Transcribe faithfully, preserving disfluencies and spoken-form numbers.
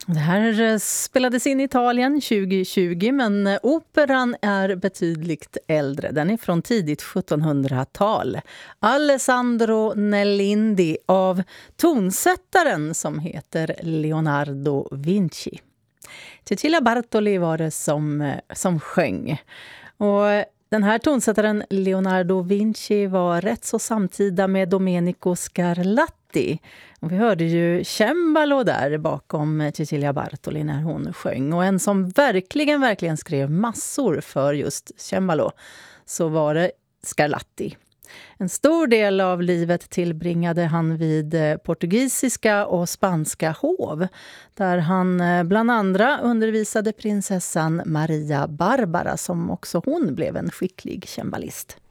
Det här spelades in i Italien tjugo tjugo, men operan är betydligt äldre. Den är från tidigt sjuttonhundratal. Alessandro Nell'Indy av tonsättaren som heter Leonardo Vinci. Cecilia Bartoli var det som, som sjöng. Och den här tonsättaren Leonardo Vinci var rätt så samtida med Domenico Scarlatti. Och vi hörde ju cembalo där bakom Cecilia Bartoli när hon sjöng. Och en som verkligen, verkligen skrev massor för just cembalo så var det Scarlatti. En stor del av livet tillbringade han vid portugisiska och spanska hov, där han bland andra undervisade prinsessan Maria Barbara, som också hon blev en skicklig cembalist.